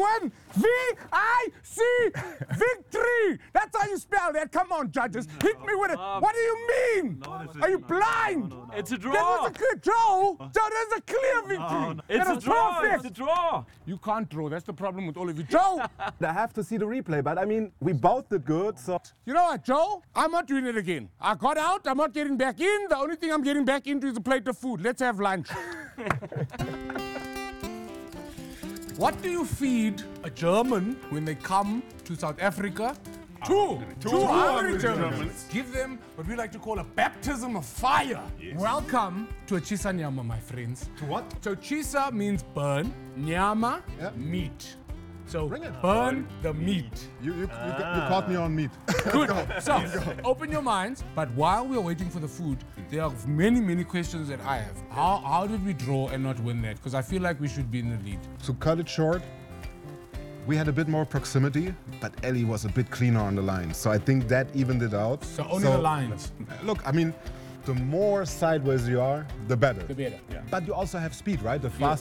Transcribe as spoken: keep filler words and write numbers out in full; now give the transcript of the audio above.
win. V I C, victory. That's how you spell that. Come on, judges. Hit me with it. What do you mean? Are you blind? It's a draw. That was a clear Joe. Joe, that's a clear victory. It's That a was draw. perfect. It's a draw. You can't draw. That's the problem with all of you. Joe, I have to see the replay, but I mean, we both did good, so... you know what, Joe? I'm not doing it again. I got out. I'm not getting back in. The only thing I'm getting back into is a plate of food. Let's have lunch. What do you feed a German when they come to South Africa? Two. Two, Two hungry Germans. Germans. Give them what we like to call a baptism of fire. Yes. Welcome to a chisa nyama, my friends. To what? So chisa means burn, nyama, Yep. meat. So Bring it. burn the meat. You, you, you, you caught me on meat. Good. So, open your minds. But while we're waiting for the food, there are many, many questions that I have. How, how did we draw and not win that? Because I feel like we should be in the lead. To cut it short, we had a bit more proximity, but Ellie was a bit cleaner on the line. So I think that evened it out. So only the lines. Look, I mean, the more sideways you are, the better. The better. But you also have speed, right? The faster